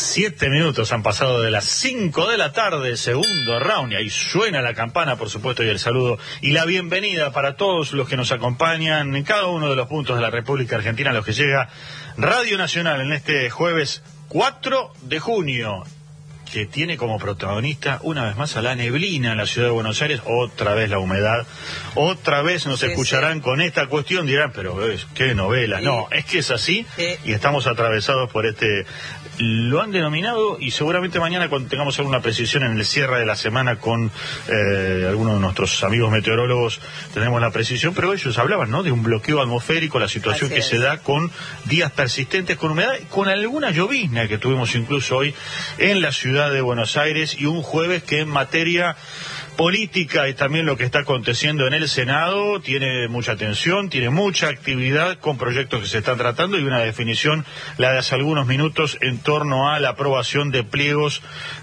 7 minutos han pasado de las 5 de la tarde, segundo round, y ahí suena la campana, por supuesto, y el saludo y la bienvenida para todos los que nos acompañan en cada uno de los puntos de la República Argentina, a los que llega Radio Nacional en este jueves 4 de junio, que tiene como protagonista una vez más a la neblina en la ciudad de Buenos Aires, otra vez la humedad, otra vez nos escucharán con esta cuestión, dirán, pero qué novela, no, es que es así, y estamos atravesados por lo han denominado, y seguramente mañana cuando tengamos alguna precisión en el cierre de la semana con algunos de nuestros amigos meteorólogos tenemos la precisión, pero ellos hablaban, ¿no?, de un bloqueo atmosférico, la situación que se da con días persistentes con humedad, con alguna llovizna que tuvimos incluso hoy en la ciudad de Buenos Aires, y un jueves que en materia política y también lo que está aconteciendo en el Senado tiene mucha tensión, tiene mucha actividad con proyectos que se están tratando, y una definición, la de hace algunos minutos, en torno a la aprobación de pliegos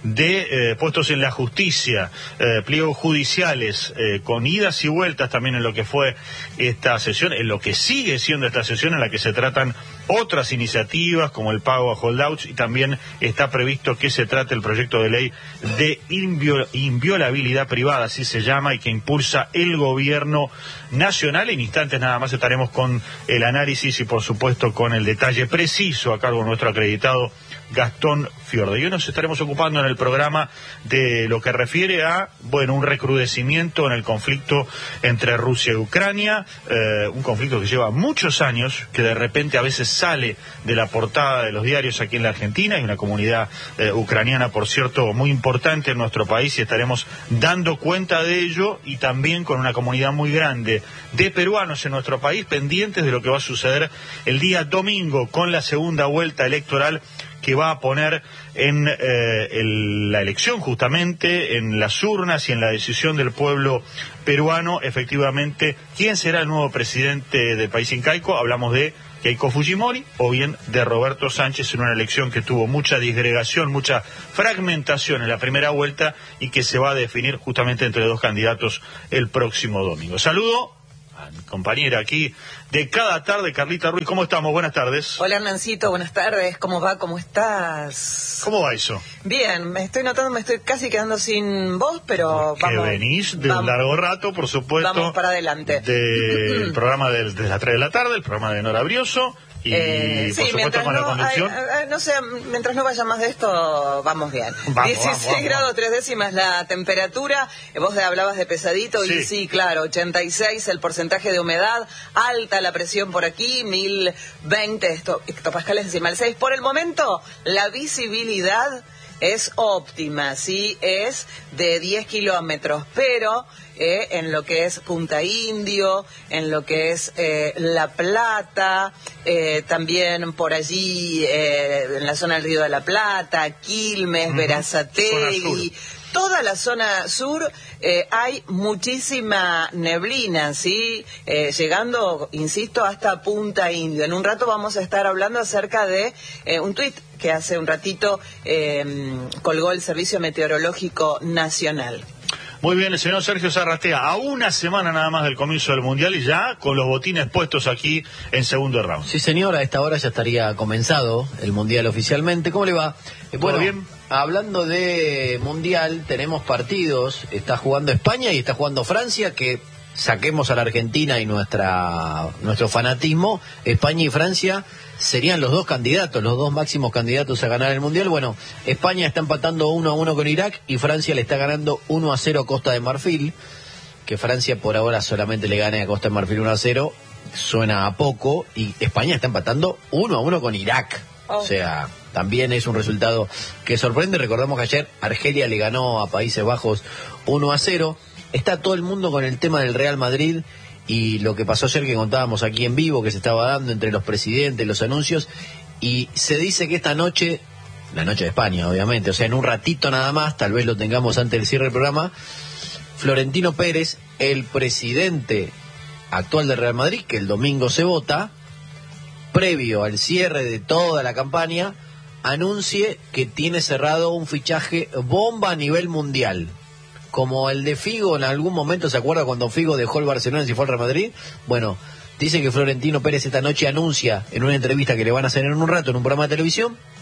de puestos en la justicia, pliegos judiciales, con idas y vueltas también en lo que fue esta sesión, en lo que sigue siendo esta sesión, en la que se tratan otras iniciativas como el pago a holdouts, y también está previsto que se trate el proyecto de ley de inviolabilidad privada, así se llama, y que impulsa el gobierno nacional. En instantes nada más estaremos con el análisis y por supuesto con el detalle preciso a cargo de nuestro acreditado Gastón Fiordo. Y hoy nos estaremos ocupando en el programa de lo que refiere a, un recrudecimiento en el conflicto entre Rusia y Ucrania, un conflicto que lleva muchos años, que de repente a veces sale de la portada de los diarios aquí en la Argentina. Hay una comunidad ucraniana, por cierto, muy importante en nuestro país, y estaremos dando cuenta de ello, y también con una comunidad muy grande de peruanos en nuestro país, pendientes de lo que va a suceder el día domingo con la segunda vuelta electoral, que va a poner en la elección, justamente en las urnas y en la decisión del pueblo peruano, efectivamente, quién será el nuevo presidente del país incaico. Hablamos de Keiko Fujimori o bien de Roberto Sánchez, en una elección que tuvo mucha disgregación, mucha fragmentación en la primera vuelta, y que se va a definir justamente entre dos candidatos el próximo domingo. Saludo a mi compañera aquí de cada tarde, Carlita Ruiz. ¿Cómo estamos? Buenas tardes. Hola, Hernancito, buenas tardes. ¿Cómo va? ¿Cómo estás? ¿Cómo va eso? Bien, me estoy casi quedando sin voz, pero vamos. Que venís de un largo rato, por supuesto. Vamos para adelante. Del programa de las 3 de la tarde, el programa de Nora Brioso. Y por supuesto con la conducción. No sé, mientras no vaya más de esto, vamos bien. 16 grados 3 décimas la temperatura. Vos hablabas de pesadito, y sí, claro, 86 el porcentaje de humedad, alta la presión por aquí, 1020 hectopascales encima del 6. Por el momento, la visibilidad es óptima, sí, es de 10 kilómetros, pero en lo que es Punta Indio, en lo que es La Plata, también por allí en la zona del Río de la Plata, Quilmes, Berazategui, toda la zona sur, hay muchísima neblina, ¿sí? Llegando, insisto, hasta Punta Indio. En un rato vamos a estar hablando acerca de un tuit que hace un ratito colgó el Servicio Meteorológico Nacional. Muy bien, el señor Sergio Zarratea, a una semana nada más del comienzo del Mundial, y ya con los botines puestos aquí en segundo round. Sí, señor, a esta hora ya estaría comenzado el Mundial oficialmente. ¿Cómo le va? ¿Todo bien? Hablando de Mundial, tenemos partidos. Está jugando España y está jugando Francia, que saquemos a la Argentina y nuestro fanatismo. España y Francia serían los dos candidatos, los dos máximos candidatos a ganar el Mundial. Bueno, España está empatando 1-1 con Irak, y Francia le está ganando 1-0 a Costa de Marfil. Que Francia por ahora solamente le gane a Costa de Marfil 1-0 suena a poco, y España está empatando 1-1 con Irak. O sea, también es un resultado que sorprende. Recordamos que ayer Argelia le ganó a Países Bajos 1-0. Está todo el mundo con el tema del Real Madrid y lo que pasó ayer, que contábamos aquí en vivo, que se estaba dando entre los presidentes, los anuncios, y se dice que esta noche, la noche de España obviamente, o sea, en un ratito nada más, tal vez lo tengamos antes del cierre del programa, Florentino Pérez, el presidente actual del Real Madrid, que el domingo se vota, previo al cierre de toda la campaña, anuncie que tiene cerrado un fichaje bomba a nivel mundial. Como el de Figo en algún momento, ¿se acuerda cuando Figo dejó el Barcelona y se fue al Real Madrid? Bueno, dice que Florentino Pérez esta noche anuncia en una entrevista que le van a hacer en un rato en un programa de televisión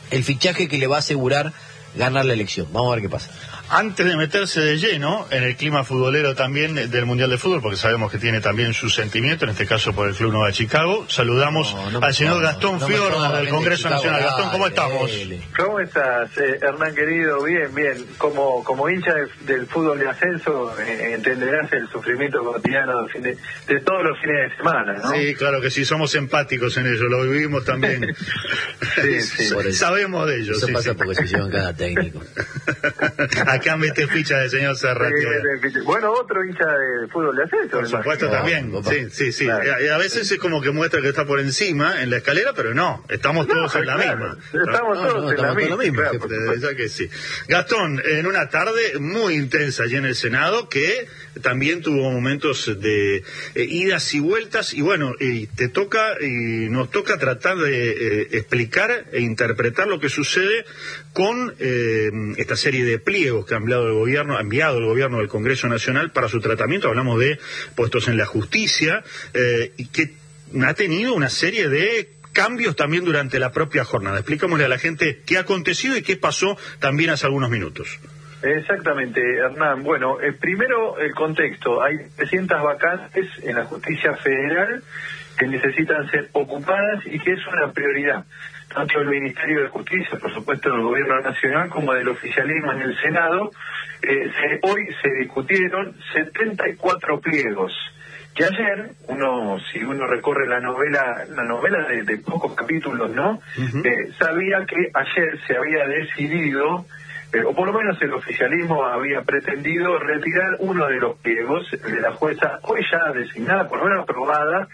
el fichaje que le va a asegurar ganar la elección. Vamos a ver qué pasa. Antes de meterse de lleno en el clima futbolero también del Mundial de Fútbol, porque sabemos que tiene también su sentimiento, en este caso por el Club Nueva Chicago, saludamos al señor Gastón Fiordo del Congreso Nacional. Gastón, ¿cómo estamos? ¿Cómo estás, Hernán querido? Bien, bien. Como hincha del fútbol de ascenso, entenderás el sufrimiento cotidiano de todos los fines de semana, ¿no? Sí, claro que sí, somos empáticos en ello, lo vivimos también. Sí. Sabemos de ello. Eso pasa porque se llevan cada técnico. Acá mete ficha del señor Serrat. Bueno, otro hincha de fútbol de ascenso. Por supuesto también. Sí. Claro. Y a veces es como que muestra que está por encima en la escalera, pero no, estamos todos en la misma. Estamos todos en la misma. Ya que sí. Gastón, en una tarde muy intensa allí en el Senado, que también tuvo momentos de idas y vueltas, y bueno, nos toca tratar de explicar e interpretar lo que sucede con esta serie de pliegos que ha enviado el gobierno del Congreso Nacional para su tratamiento. Hablamos de puestos en la justicia, y que ha tenido una serie de cambios también durante la propia jornada. Explicámosle a la gente qué ha acontecido y qué pasó también hace algunos minutos. Exactamente, Hernán. Bueno, primero el contexto. Hay 300 vacantes en la justicia federal que necesitan ser ocupadas y que es una prioridad, tanto del Ministerio de Justicia, por supuesto del Gobierno Nacional, como del oficialismo en el Senado. Hoy se discutieron 74 pliegos. Que ayer, si uno recorre la novela de pocos capítulos, ¿no? Sabía que ayer se había decidido, o por lo menos el oficialismo había pretendido retirar uno de los pliegos de la jueza, hoy ya designada, por lo menos aprobada,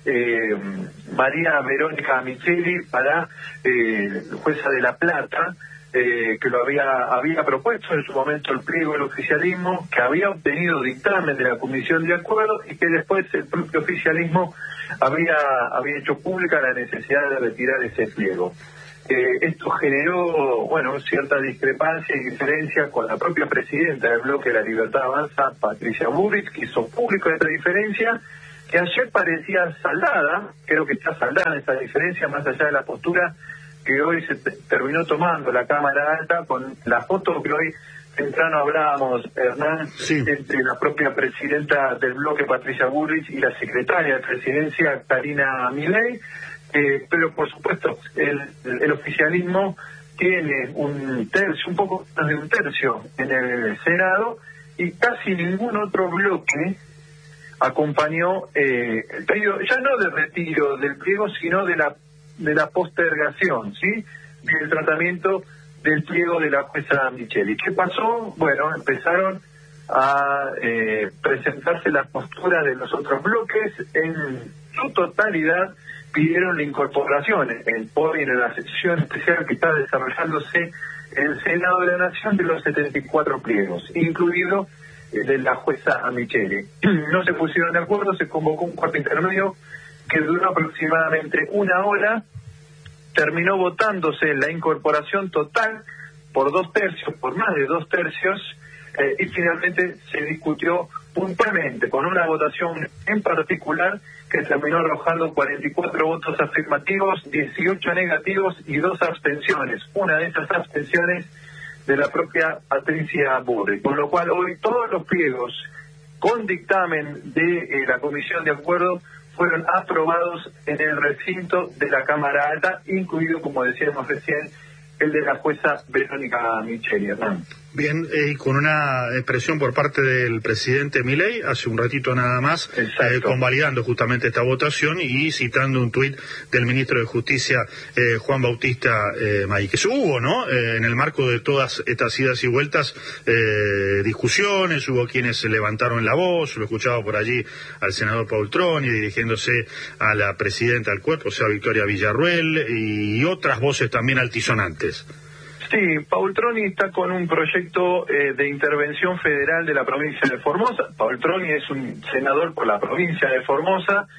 María Verónica Micheli, para jueza de La Plata, que lo había propuesto en su momento el pliego del oficialismo, que había obtenido dictamen de la Comisión de Acuerdo y que después el propio oficialismo había hecho pública la necesidad de retirar ese pliego. Esto generó, cierta discrepancia y diferencia con la propia presidenta del Bloque de la Libertad Avanza, Patricia Bullrich, que hizo público esta diferencia, que ayer parecía saldada. Creo que está saldada esa diferencia, más allá de la postura que hoy se terminó tomando la Cámara Alta, con la foto que hoy temprano hablábamos, Hernán, entre la propia presidenta del Bloque, Patricia Bullrich, y la secretaria de Presidencia, Karina Milei. Pero por supuesto el oficialismo tiene un poco más de un tercio en el Senado, y casi ningún otro bloque acompañó el pedido, ya no de retiro del pliego, sino de la postergación, ¿sí?, del tratamiento del pliego de la jueza Micheli. ¿Qué pasó? Bueno, empezaron a presentarse las posturas de los otros bloques. En su totalidad pidieron la incorporación en la sesión especial que está desarrollándose en el Senado de la Nación de los 74 pliegos, incluido de la jueza Micheli. No se pusieron de acuerdo, se convocó un cuarto intermedio que duró aproximadamente una hora. Terminó votándose la incorporación total por más de dos tercios, y finalmente se discutió puntualmente con una votación en particular que terminó arrojando 44 votos afirmativos, 18 negativos y 2 abstenciones. Una de esas abstenciones de la propia Patricia Bullrich, con lo cual hoy todos los pliegos con dictamen de la Comisión de Acuerdo fueron aprobados en el recinto de la Cámara Alta, incluido, como decíamos recién, el de la jueza Verónica Micheli, Hernán. Bien, y con una expresión por parte del presidente Milei, hace un ratito nada más, convalidando justamente esta votación y citando un tuit del ministro de Justicia, Juan Bautista Maggi, que hubo, ¿no?, en el marco de todas estas idas y vueltas, discusiones, hubo quienes se levantaron la voz, lo escuchaba por allí al senador Paultroni dirigiéndose a la presidenta del cuerpo, o sea, Victoria Villarruel, y otras voces también altisonantes. Sí, Paultroni está con un proyecto de intervención federal de la provincia de Formosa. Paultroni es un senador por la provincia de Formosa,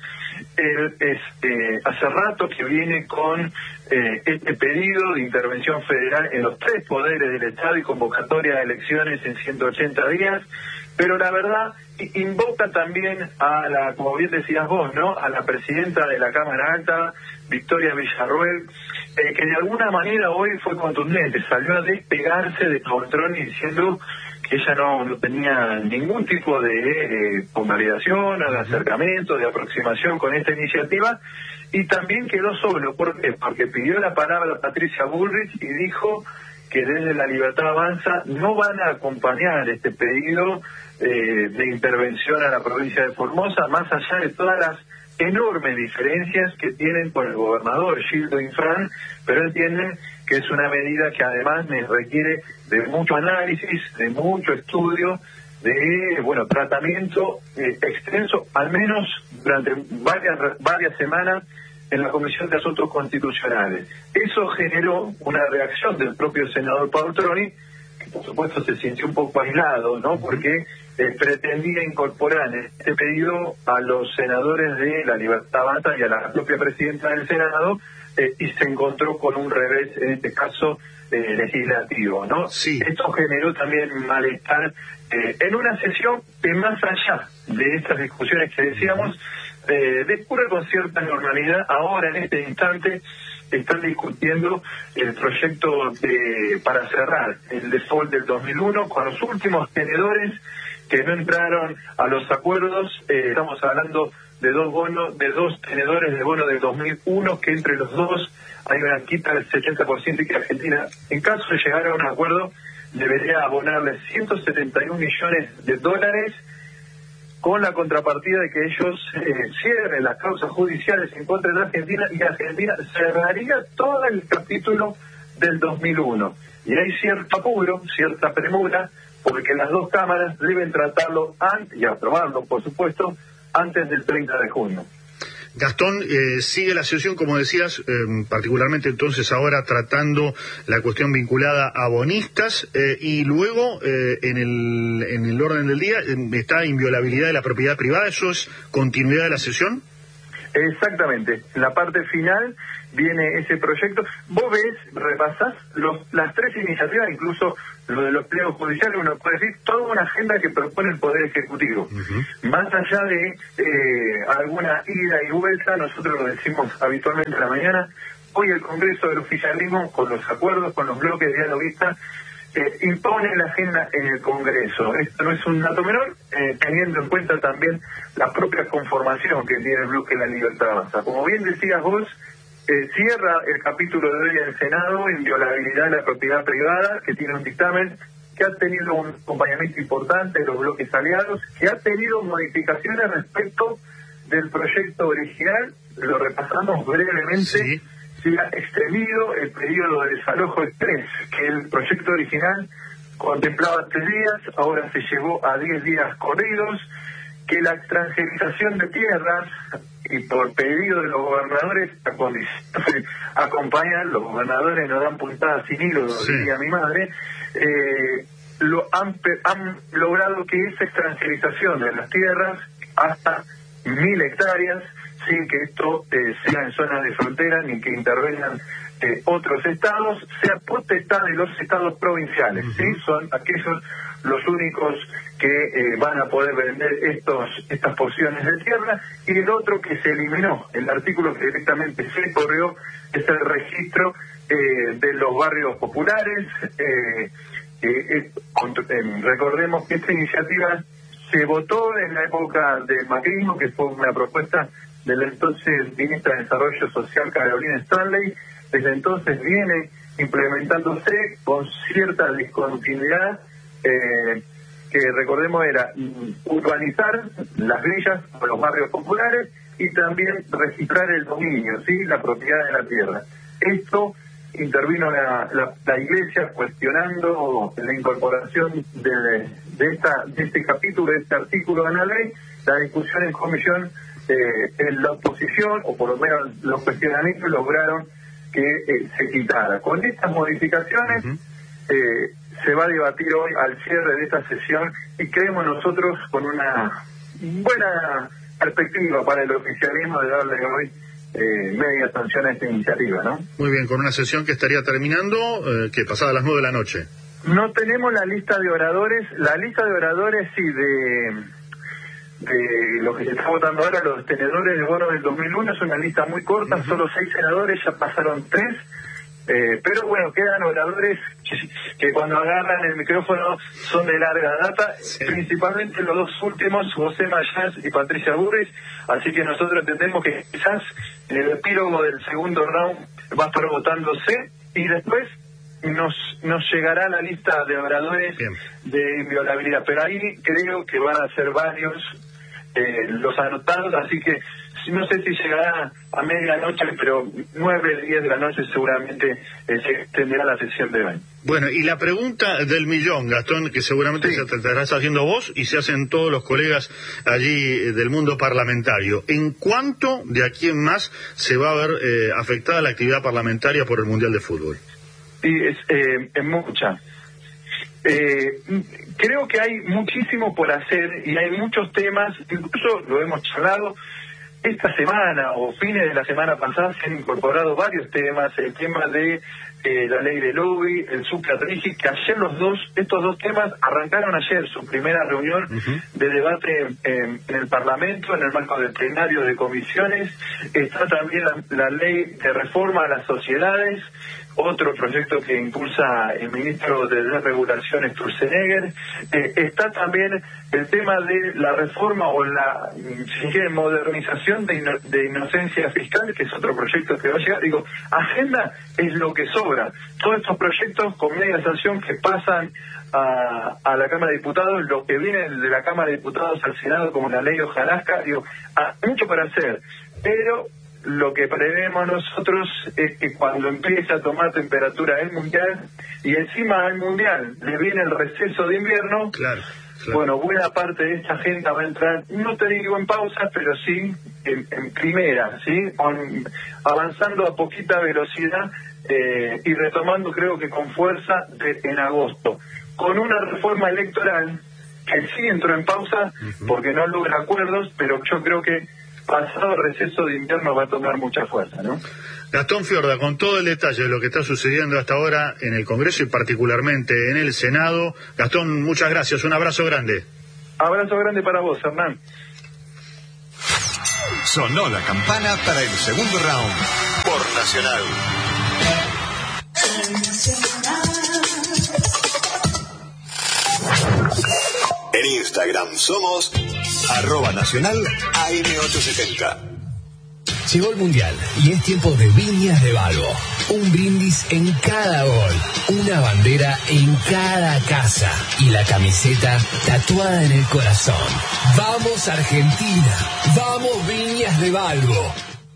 hace rato que viene con este pedido de intervención federal en los 3 poderes del Estado y convocatoria de elecciones en 180 días, pero la verdad invoca también a la, como bien decías vos, ¿no?, a la presidenta de la Cámara Alta, Victoria Villarruel, que de alguna manera hoy fue contundente, salió a despegarse de Poltroni diciendo que ella no tenía ningún tipo de convalidación, de acercamiento, de aproximación con esta iniciativa, y también quedó solo. ¿Por qué? Porque pidió la palabra a Patricia Bullrich y dijo que desde La Libertad Avanza no van a acompañar este pedido de intervención a la provincia de Formosa, más allá de todas las enormes diferencias que tienen con el gobernador Gildo Infran, pero entienden que es una medida que además requiere de mucho análisis, de mucho estudio, de tratamiento extenso, al menos durante varias semanas en la Comisión de Asuntos Constitucionales. Eso generó una reacción del propio senador Poltroni, que por supuesto se sintió un poco aislado, ¿no?, porque pretendía incorporar en este pedido a los senadores de La Libertad Avanza y a la propia presidenta del Senado, y se encontró con un revés, en este caso legislativo, ¿no? Sí. Esto generó también malestar en una sesión que, más allá de estas discusiones que decíamos, discurre con cierta normalidad. Ahora, en este instante, están discutiendo el proyecto para cerrar el default del 2001 con los últimos tenedores que no entraron a los acuerdos. Estamos hablando de dos tenedores de bono del 2001, que entre los dos hay una quita del 70% y que Argentina, en caso de llegar a un acuerdo, debería abonarle $171 millones con la contrapartida de que ellos cierren las causas judiciales en contra de Argentina, y Argentina cerraría todo el capítulo del 2001. Y hay cierto apuro, cierta premura, porque las dos cámaras deben tratarlo antes, y aprobarlo, por supuesto, antes del 30 de junio. Gastón, sigue la sesión, como decías, particularmente entonces ahora tratando la cuestión vinculada a bonistas, y luego en el orden del día está inviolabilidad de la propiedad privada. ¿Eso es continuidad de la sesión? Exactamente. En la parte final viene ese proyecto. Vos ves, repasás las 3 iniciativas, incluso lo de los pliegos judiciales, uno puede decir toda una agenda que propone el Poder Ejecutivo. Más allá de alguna ida y vuelta, nosotros lo decimos habitualmente en la mañana, hoy el Congreso del Oficialismo, con los acuerdos, con los bloques dialoguistas, impone la agenda en el Congreso. Esto no es un dato menor, teniendo en cuenta también la propia conformación que tiene el bloque de La Libertad Avanza. Como bien decías vos, cierra el capítulo de hoy en el Senado en violabilidad de la propiedad privada, que tiene un dictamen que ha tenido un acompañamiento importante de los bloques aliados, que ha tenido modificaciones respecto del proyecto original. Lo repasamos brevemente. Sí. Se ha extendido el periodo de desalojo express, que el proyecto original contemplaba 3 días, ahora se llevó a 10 días corridos, que la extranjerización de tierras, y por pedido de los gobernadores, acompañan, los gobernadores no dan puntadas sin hilo, sí, diría mi madre, han logrado que esa extranjerización de las tierras hasta 1.000 hectáreas, sin que esto sea en zonas de frontera ni que intervengan otros estados, sea potestad de los estados provinciales. ¿Sí? Son aquellos los únicos que van a poder vender estas porciones de tierra. Y el otro que se eliminó, el artículo que directamente se corrió, es el registro de los barrios populares. Recordemos que esta iniciativa se votó en la época del macrismo, que fue una propuesta de la entonces ministra de Desarrollo Social, Carolina Stanley. Desde entonces viene implementándose con cierta discontinuidad, que recordemos era urbanizar las villas o los barrios populares y también registrar el dominio, ¿sí?, la propiedad de la tierra. Esto intervino la Iglesia cuestionando la incorporación de este capítulo, de este artículo de la ley. La discusión en comisión, en la oposición, o por lo menos los cuestionamientos, lograron que se quitara. Con estas modificaciones se va a debatir hoy al cierre de esta sesión, y creemos nosotros con una buena perspectiva para el oficialismo de darle hoy media sanción a esta iniciativa, ¿no? Muy bien, con una sesión que estaría terminando, que pasada las 9 de la noche. No tenemos la lista de oradores. La lista de oradores, sí, de lo que se está votando ahora, los tenedores de bono del 2001, es una lista muy corta, solo 6 senadores, ya pasaron 3. Pero bueno, quedan oradores que cuando agarran el micrófono son de larga data, principalmente los dos últimos, José Mayans y Patricia Burris, así que nosotros entendemos que quizás en el epílogo del segundo round va a estar votándose y después nos llegará la lista de oradores de inviolabilidad, pero ahí creo que van a ser varios los anotados, así que no sé si llegará a medianoche, pero 9, 10 de la noche seguramente se extenderá la sesión de hoy. Bueno, y la pregunta del millón, Gastón, que seguramente se te estarás haciendo vos y se hacen todos los colegas allí del mundo parlamentario. ¿En cuánto de aquí en más se va a ver afectada la actividad parlamentaria por el Mundial de Fútbol? Y es mucha. Creo que hay muchísimo por hacer y hay muchos temas, incluso lo hemos charlado esta semana o fines de la semana pasada, se han incorporado varios temas, el tema de la ley de lobby, el subcatrigi, que ayer estos dos temas arrancaron ayer su primera reunión de debate en el Parlamento, en el marco del plenario de comisiones. Está también la ley de reforma a las sociedades, otro proyecto que impulsa el ministro de Desregulación, Sturzenegger. Está también el tema de la reforma o la, si quieren, modernización de inocencia fiscal, que es otro proyecto que va a llegar. Digo, agenda es lo que sobra. Todos estos proyectos con media sanción que pasan a la Cámara de Diputados, lo que viene de la Cámara de Diputados al Senado, como la ley de hojarasca, digo, mucho para hacer, pero lo que prevemos nosotros es que cuando empiece a tomar temperatura el Mundial, y encima al Mundial le viene el receso de invierno, bueno, buena parte de esta agenda va a entrar, no te digo en pausa, pero sí en primera, ¿sí? Avanzando a poquita velocidad y retomando, creo que con fuerza, en agosto, con una reforma electoral que sí entró en pausa porque no logra acuerdos, pero yo creo que pasado el receso de invierno va a tomar mucha fuerza, ¿no? Gastón Fiorda, con todo el detalle de lo que está sucediendo hasta ahora en el Congreso y particularmente en el Senado. Gastón, muchas gracias, un abrazo grande. Abrazo grande para vos, Hernán. Sonó la campana para el segundo round por Nacional. En Instagram somos @Nacional AM870. Llegó el Mundial y es tiempo de Viñas de Balbo. Un brindis en cada gol, una bandera en cada casa y la camiseta tatuada en el corazón. ¡Vamos Argentina! ¡Vamos Viñas de Balbo!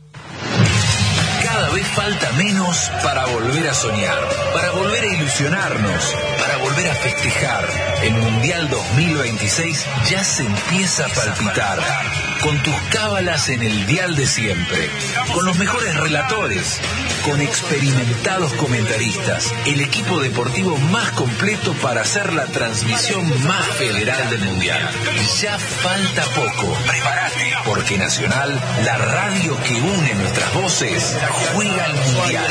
Cada vez falta menos para volver a soñar, para volver a ilusionarnos, para volver a festejar. El Mundial 2026 ya se empieza a palpitar. Con tus cábalas en el dial de siempre, con los mejores relatores, con experimentados comentaristas, el equipo deportivo más completo para hacer la transmisión más federal del Mundial. Ya falta poco. Prepárate, porque Nacional, la radio que une nuestras voces, juega al Mundial.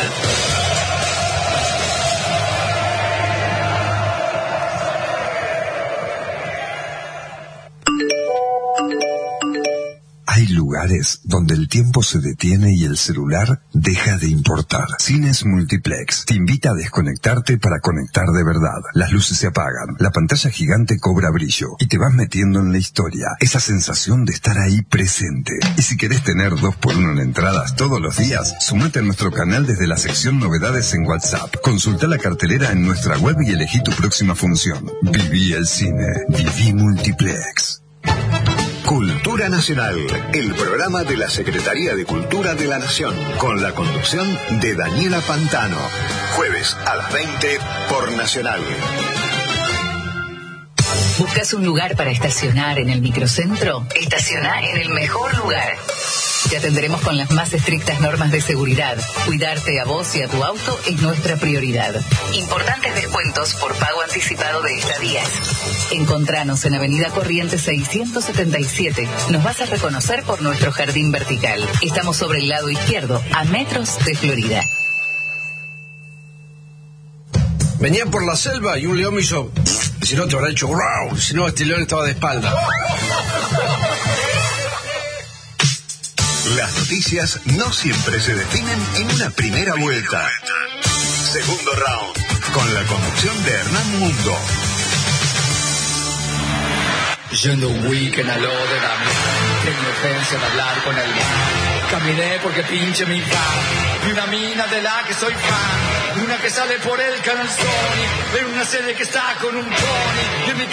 Hay lugares donde el tiempo se detiene y el celular deja de importar. Cines Multiplex te invita a desconectarte para conectar de verdad. Las luces se apagan, la pantalla gigante cobra brillo y te vas metiendo en la historia. Esa sensación de estar ahí presente. Y si querés tener 2x1 en entradas todos los días, sumate a nuestro canal desde la sección novedades en WhatsApp. Consulta la cartelera en nuestra web y elegí tu próxima función. Viví el cine. Viví Multiplex. Cultura Nacional, el programa de la Secretaría de Cultura de la Nación, con la conducción de Daniela Pantano. Jueves a las 20 por Nacional. ¿Buscas un lugar para estacionar en el microcentro? Estacioná en el mejor lugar. Te atenderemos con las más estrictas normas de seguridad. Cuidarte a vos y a tu auto es nuestra prioridad. Importantes descuentos por pago anticipado de estadías. Encontranos en Avenida Corrientes 677. Nos vas a reconocer por nuestro jardín vertical. Estamos sobre el lado izquierdo, a metros de Florida. Venía por la selva y un león me hizo... Si no, te habrá hecho... Si no, este león estaba de espalda. Las noticias no siempre se definen en una primera vuelta. Segundo round, con la conducción de Hernán Mundo. Je no weekend a lo de la tengo ofensa de hablar con el man. Caminé porque pinche mi fan. Y una mina de la que soy fan. Una que sale por el canal Sony. En una serie que está con un pony. Y en mi